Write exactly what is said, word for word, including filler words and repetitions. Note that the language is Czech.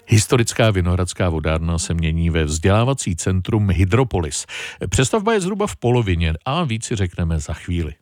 Historická Vinohradská vodárna se mění ve vzdělávací centrum Hydropolis. Přestavba je zhruba v polovině a víc si řekneme za chvíli.